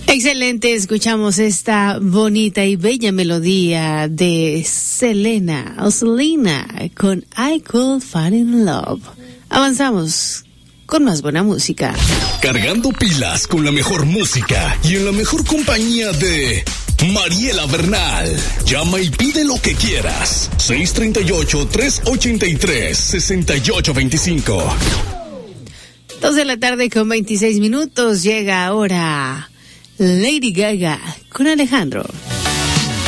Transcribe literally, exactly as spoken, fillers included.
Excelente, escuchamos esta bonita y bella melodía de Selena o Selena con I Could Fall in Love. Avanzamos con más buena música. Cargando pilas con la mejor música y en la mejor compañía de Mariela Bernal. Llama y pide lo que quieras. seis tres ocho, tres ocho tres, seis ocho dos cinco. Dos de la tarde con veintiséis minutos. Llega ahora Lady Gaga con Alejandro.